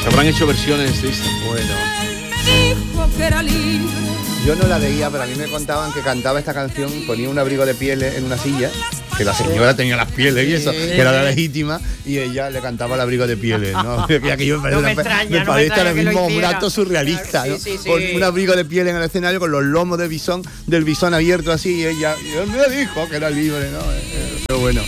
Se habrán hecho versiones de esto. Bueno. Yo no la veía, pero a mí me contaban que cantaba esta canción, ponía un abrigo de pieles en una silla, que la señora tenía las pieles y eso, que era la legítima, y ella le cantaba el abrigo de pieles, ¿no? Me parece ahora mismo un acto surrealista, claro, ¿no? sí, Con un abrigo de pieles en el escenario con los lomos de bisón, del bisón abierto así, y ella y él me dijo que era libre, ¿no? Pero bueno.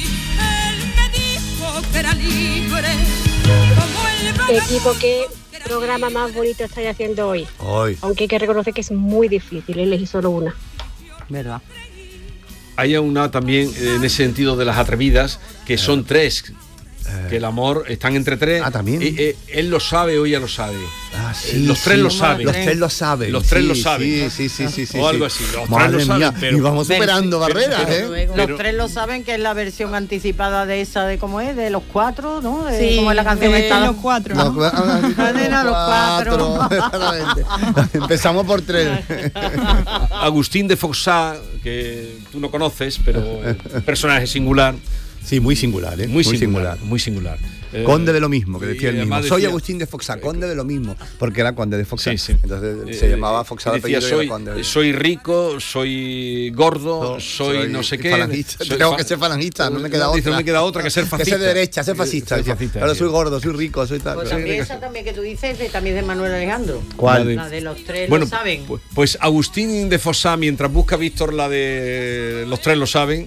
Equipo, ¿qué programa más bonito estáis haciendo hoy? Aunque hay que reconocer que es muy difícil elegir solo una. ¿Verdad? Hay una también en ese sentido de las atrevidas, que son tres, que el amor están entre tres. Ah, también. Él lo sabe o ella lo sabe. Ah, sí, los tres lo saben. Los tres lo saben. Los tres lo saben. Sí. O algo así. Los Madre tres lo mía, saben, pero y vamos superando barreras, ¿eh? Los tres lo saben, que es la versión anticipada de esa de cómo es, de los cuatro, ¿no? Sí, como es la canción esta. los cuatro. Los cuatro. Empezamos por tres. Agustín de Foxá, que tú no conoces, pero un personaje singular. Sí, muy singular, ¿eh? Muy singular. Conde de lo mismo, que decía el mismo. Soy decía, Agustín de Foxá, conde de lo mismo, porque era conde de Foxá. Sí. Entonces se llamaba Foxá de apellido y era conde. Soy rico, soy gordo, soy no sé qué. Falangista. Tengo que ser falangista, no me queda otra. No me queda otra que ser fascista. Que ser derecha, ser fascista. Ahora soy gordo, soy rico, soy tal. Pues también esa también que tú dices, también de Manuel Alejandro. ¿Cuál? La de los tres lo saben. Pues Agustín de Foxá, mientras busca Víctor la de los tres lo saben,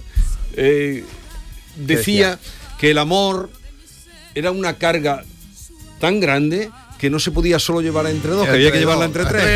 decía que el amor era una carga tan grande que no se podía solo llevar entre dos, que había que llevarla entre tres.